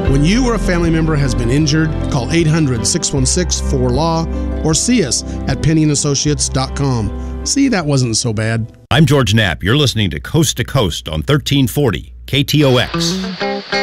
When you or a family member has been injured, call 800-616-4LAW or see us at PennyandAssociates.com. See, that wasn't so bad. I'm George Knapp. You're listening to Coast on 1340 KTOX.